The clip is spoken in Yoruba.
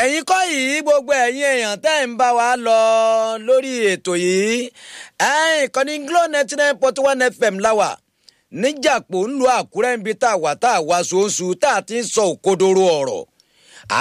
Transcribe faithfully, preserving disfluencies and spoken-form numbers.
ẹ̀yin kọ́ yìí gbogbo ẹ̀yin èèyàn tẹ́ ń bá wa lọ lórí ètò yìí ẹ̀yin ìkànnì Glo ninety nine point one F M láwà níjàpọ̀ ń lu Àkúrẹ́ níbi tá a wà tá a wá sóńsù tá a ti ń sọ òkodoro ọ̀rọ̀